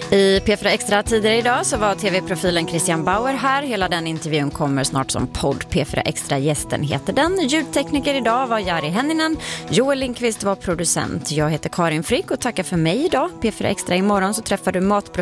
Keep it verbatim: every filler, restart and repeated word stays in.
I P fyra Extra tidigare idag så var tv-profilen Christian Bauer här. Hela den intervjun kommer snart som podd. P fyra Extra gästen heter den. Ljudtekniker idag var Jari Henninen. Joel Lindqvist var producent. Jag heter Karin Frick och tackar för mig idag. P fyra Extra imorgon så träffar du matprofilen